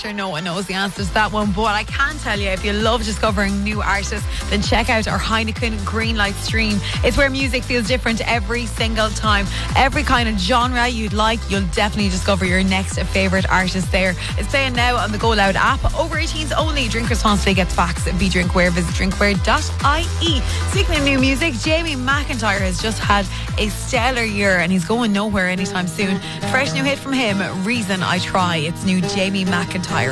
sure no one knows the answer to that one, but I can tell you, if you love discovering new artists, then check out our Heineken Greenlight stream. It's where music feels different every single time. Every kind of genre you'd like, you'll definitely discover your next favourite artist there. It's playing now on the Go Loud app. Over 18s only. Drink responsibly. Gets facts. Be drinkware. Visit drinkware.ie. Speaking of new music, Jamie McIntyre has just had a stellar year and he's going nowhere anytime soon. Fresh new hit from him, Reason I Try. It's new Jamie McIntyre.